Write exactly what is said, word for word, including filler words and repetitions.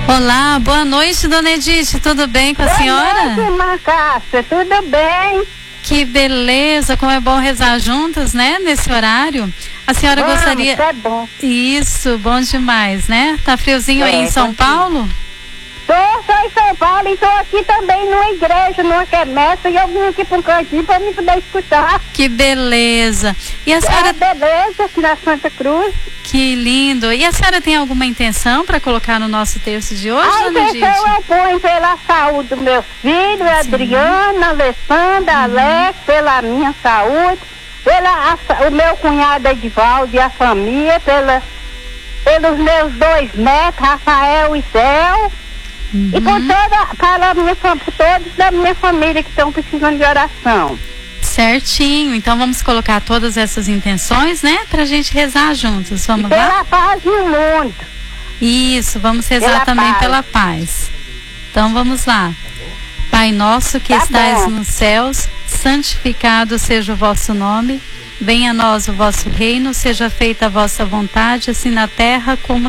Olá, boa noite, dona Edith, tudo bem com a boa senhora? Boa noite, irmã Cássia, tudo bem? Que beleza, como é bom rezar juntas, né, nesse horário. A senhora Vamos, gostaria... é bom. Isso, bom demais, né? Tá friozinho é, aí em São Paulo? Tô, tô em São Paulo e tô aqui também numa igreja, numa quermesse, e eu vim aqui para um cantinho para me poder escutar. Que beleza. E a senhora... É, beleza, aqui na Santa Cruz. Que lindo. E a senhora tem alguma intenção para colocar no nosso terço de hoje, a dona Edith? A intenção é pôr pela saúde dos meus filhos, Sim. Adriana, Alessandra, uhum. Alex, pela minha saúde, pela a, o meu cunhado Edivaldo e a família, pela, pelos meus dois netos, Rafael e Céu, uhum. e por toda, para minha, por todos da minha família que estão precisando de oração. Certinho, então vamos colocar todas essas intenções, né, pra gente rezar juntos, vamos e pela lá? Pela paz no mundo. Isso, vamos rezar pela também paz. Pela paz. Então vamos lá. Pai nosso que tá estais bom. Nos céus, santificado seja o vosso nome, venha a nós o vosso reino, seja feita a vossa vontade, assim na terra como